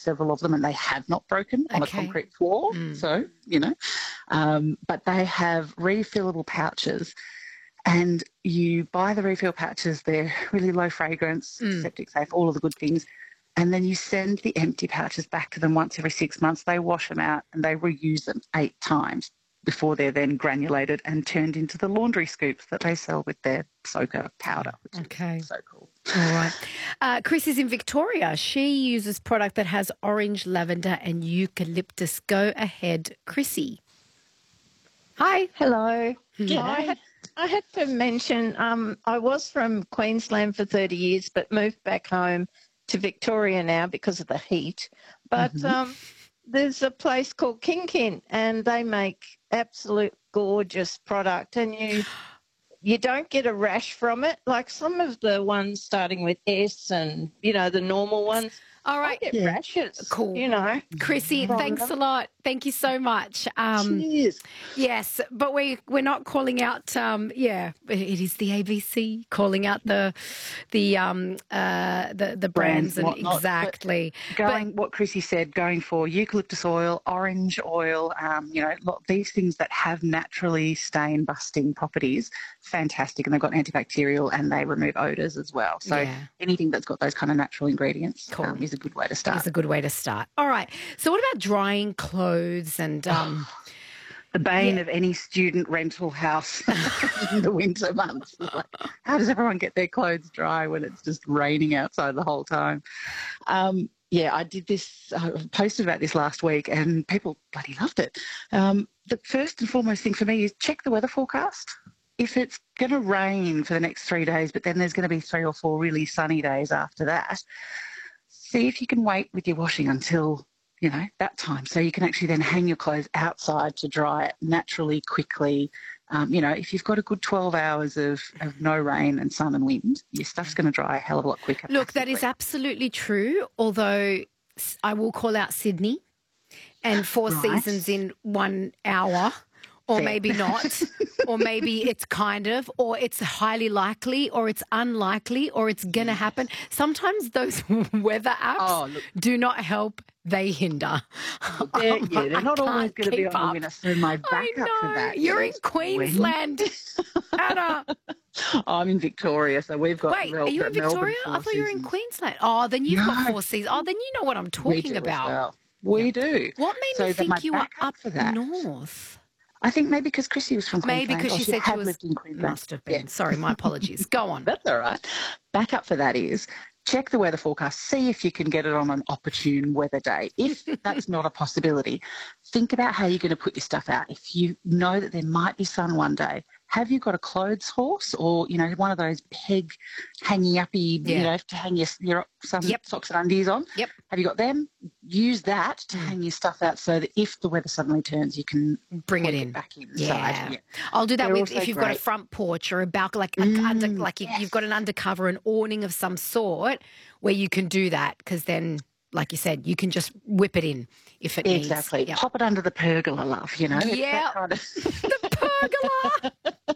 several of them, and they have not broken on a concrete floor. So, but they have refillable pouches. And you buy the refill pouches, they're really low fragrance, septic safe, all of the good things. And then you send the empty pouches back to them once every 6 months. They wash them out and they reuse them 8 times before they're then granulated and turned into the laundry scoops that they sell with their soaker powder, which is so cool. All right. Chris is in Victoria. She uses product that has orange, lavender and eucalyptus. Go ahead, Chrissy. Hi. Hello. Yeah. I had to mention I was from Queensland for 30 years but moved back home to Victoria now because of the heat. But there's a place called Kin Kin and they make absolute gorgeous product and you don't get a rash from it. Like some of the ones starting with S and, the normal ones. All right. I get rashes. Cool. Chrissy, thanks a lot. Thank you so much. Cheers. Yes, but we're not calling out. It is the ABC calling out the brands and whatnot, exactly. What Chrissy said, going for eucalyptus oil, orange oil, these things that have naturally stain busting properties, fantastic, and they've got antibacterial and they remove odours as well. So anything that's got those kind of natural ingredients is a good way to start. It's a good way to start. All right. So what about drying clothes and the bane of any student rental house in the winter months. Like, how does everyone get their clothes dry when it's just raining outside the whole time? I did this, I posted about this last week and people bloody loved it. The first and foremost thing for me is check the weather forecast. If it's going to rain for the next 3 days, but then there's going to be 3 or 4 really sunny days after that, see if you can wait with your washing until that time. So you can actually then hang your clothes outside to dry it naturally, quickly. If you've got a good 12 hours of no rain and sun and wind, your stuff's going to dry a hell of a lot quicker. Look, that is absolutely true, although I will call out Sydney and 4 seasons in 1 hour. Or maybe not, or maybe it's kind of, or it's highly likely, or it's unlikely, or it's going to happen. Sometimes those weather apps do not help, they hinder. They're not always going to be on the winner. So my backup for that. You're in Queensland, Anna. I'm in Victoria, so we've got Wait, are you in Victoria? I thought you were in Queensland. Oh, then you've got 4 seasons. Oh, then you know what I'm talking about. Well. We do. What made me think you were up north? I think maybe because Chrissy was from Queensland. Maybe because she said she lived in Queensland. Must have been. Yeah. Sorry, my apologies. Go on. That's all right. Backup for that is check the weather forecast. See if you can get it on an opportune weather day. If that's not a possibility, think about how you're going to put your stuff out. If you know that there might be sun one day, have you got a clothes horse or, one of those peg hanging uppy, to hang your socks and undies on? Yep. Have you got them? Use that to hang your stuff out so that if the weather suddenly turns, you can bring it in. Back inside. Yeah. I'll do that if you've got a front porch or a balcony, you've got an undercover, an awning of some sort where you can do that because then, like you said, you can just whip it in if it needs. Exactly. Yep. Pop it under the pergola, love, Yeah. The pergola.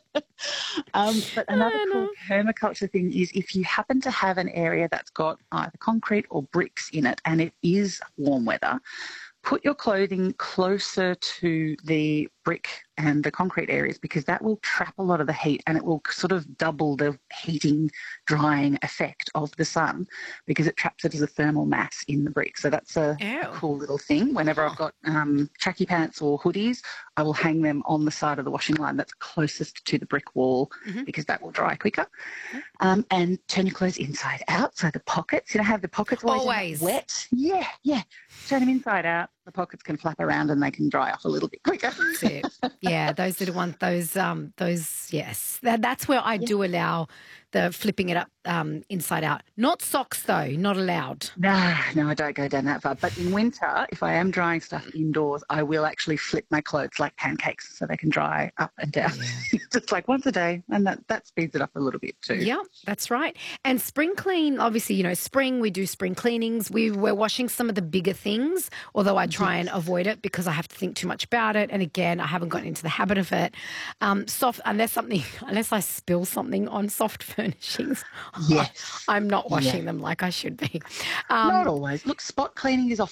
But another cool permaculture thing is if you happen to have an area that's got either concrete or bricks in it and it is warm weather, put your clothing closer to the brick and the concrete areas because that will trap a lot of the heat and it will sort of double the heating, drying effect of the sun because it traps it as a thermal mass in the brick. So that's a cool little thing. Whenever I've got tracky pants or hoodies, I will hang them on the side of the washing line that's closest to the brick wall because that will dry quicker. And turn your clothes inside out. So the pockets, have the pockets always wet. Yeah. Turn them inside out. The pockets can flap around and they can dry off a little bit quicker. That's it. Yeah, those are the ones. Yes. That's where I do allow the flipping it up inside out. Not socks though, not allowed. No, I don't go down that far. But in winter, if I am drying stuff indoors, I will actually flip my clothes like pancakes so they can dry up and down. Yeah. Just like once a day, and that speeds it up a little bit too. Yeah, that's right. And spring clean, obviously, spring, we do spring cleanings. We're washing some of the bigger things, although I try and avoid it because I have to think too much about it. And again, I haven't gotten into the habit of it. Unless I spill something on soft furnishings, yes, I'm not washing them like I should be. Not always. Look, spot cleaning is often